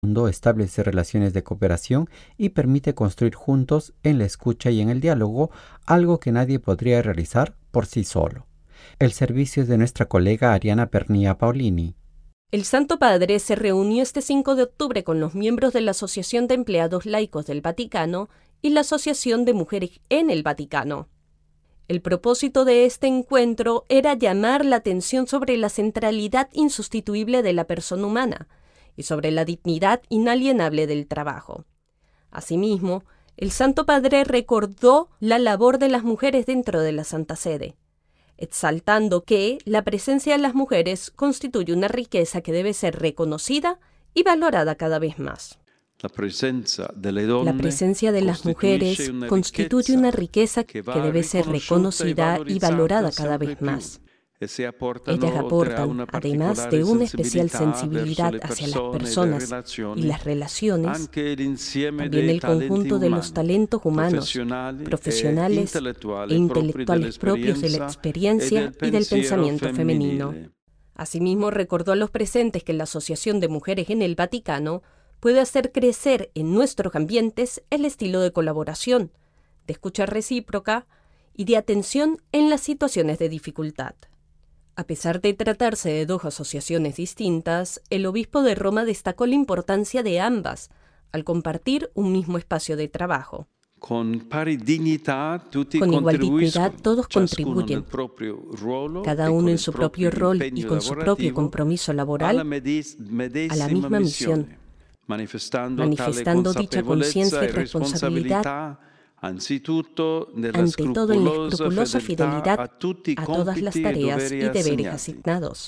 mundo establece relaciones de cooperación y permite construir juntos en la escucha y en el diálogo, algo que nadie podría realizar por sí solo. El servicio es de nuestra colega Ariana Pernía Paulini. El Santo Padre se reunió este 5 de octubre con los miembros de la Asociación de Empleados Laicos del Vaticano y la Asociación de Mujeres en el Vaticano. El propósito de este encuentro era llamar la atención sobre la centralidad insustituible de la persona humana y sobre la dignidad inalienable del trabajo. Asimismo, el Santo Padre recordó la labor de las mujeres dentro de la Santa Sede, exaltando que la presencia de las mujeres constituye una riqueza que debe ser reconocida y valorada cada vez más. La presencia de las mujeres constituye una riqueza que debe ser reconocida y valorada cada vez más. Ellas aportan, además de una especial sensibilidad hacia las personas y las relaciones, también el conjunto de los talentos humanos, profesionales e intelectuales propios de la experiencia y del pensamiento femenino. Asimismo, recordó a los presentes que la Asociación de Mujeres en el Vaticano puede hacer crecer en nuestros ambientes el estilo de colaboración, de escucha recíproca y de atención en las situaciones de dificultad. A pesar de tratarse de dos asociaciones distintas, el obispo de Roma destacó la importancia de ambas al compartir un mismo espacio de trabajo. Con igual dignidad todos contribuyen, cada uno en su propio rol y con su propio compromiso laboral, a la misma misión, manifestando dicha conciencia y responsabilidad ante todo en la escrupulosa fidelidad a todas las tareas y deberes asignados,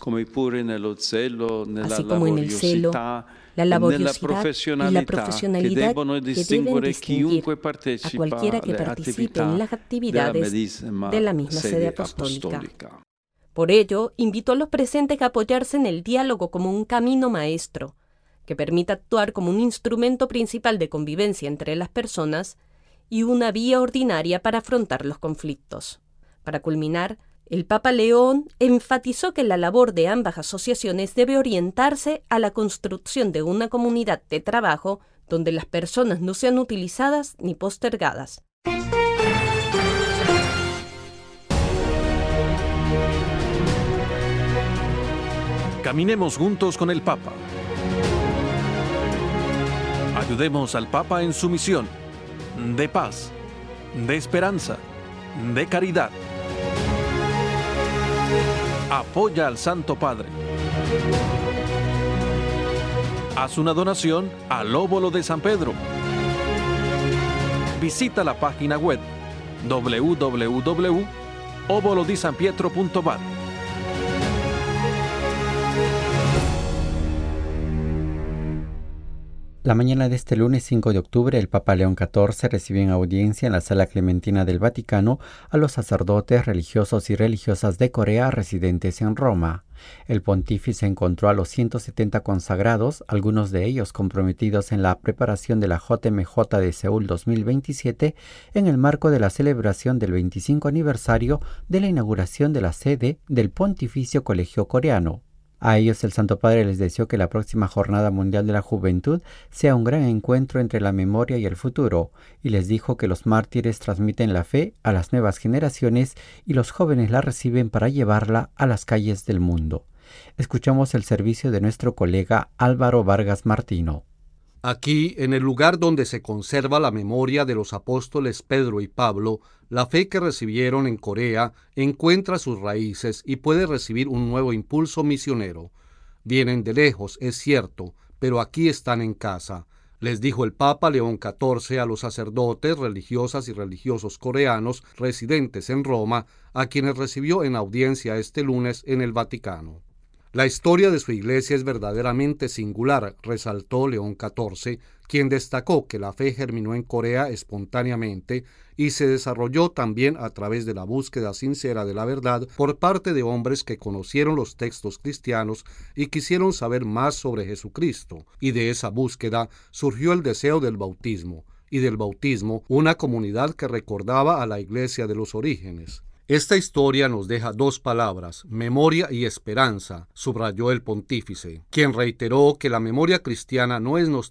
así como en el celo, la laboriosidad y la profesionalidad que deben distinguir a cualquiera que participe en las actividades de la misma sede apostólica. Por ello, invitó a los presentes a apoyarse en el diálogo como un camino maestro, que permita actuar como un instrumento principal de convivencia entre las personas y una vía ordinaria para afrontar los conflictos. Para culminar, el Papa León enfatizó que la labor de ambas asociaciones debe orientarse a la construcción de una comunidad de trabajo donde las personas no sean utilizadas ni postergadas. Caminemos juntos con el Papa. Ayudemos al Papa en su misión de paz, de esperanza, de caridad. Apoya al Santo Padre. Haz una donación al Óbolo de San Pedro. Visita la página web www.obolodisanpietro.vat. La mañana de este lunes 5 de octubre, el Papa León XIV recibió en audiencia en la Sala Clementina del Vaticano a los sacerdotes, religiosos y religiosas de Corea residentes en Roma. El pontífice encontró a los 170 consagrados, algunos de ellos comprometidos en la preparación de la JMJ de Seúl 2027, en el marco de la celebración del 25 aniversario de la inauguración de la sede del Pontificio Colegio Coreano. A ellos el Santo Padre les deseó que la próxima Jornada Mundial de la Juventud sea un gran encuentro entre la memoria y el futuro, y les dijo que los mártires transmiten la fe a las nuevas generaciones y los jóvenes la reciben para llevarla a las calles del mundo. Escuchamos el servicio de nuestro colega Álvaro Vargas Martino. Aquí, en el lugar donde se conserva la memoria de los apóstoles Pedro y Pablo, la fe que recibieron en Corea encuentra sus raíces y puede recibir un nuevo impulso misionero. Vienen de lejos, es cierto, pero aquí están en casa, les dijo el Papa León XIV a los sacerdotes, religiosas y religiosos coreanos residentes en Roma, a quienes recibió en audiencia este lunes en el Vaticano. La historia de su iglesia es verdaderamente singular, resaltó León XIV, quien destacó que la fe germinó en Corea espontáneamente y se desarrolló también a través de la búsqueda sincera de la verdad por parte de hombres que conocieron los textos cristianos y quisieron saber más sobre Jesucristo, y de esa búsqueda surgió el deseo del bautismo, y del bautismo una comunidad que recordaba a la iglesia de los orígenes. Esta historia nos deja dos palabras, memoria y esperanza, subrayó el pontífice, quien reiteró que la memoria cristiana no es nostalgia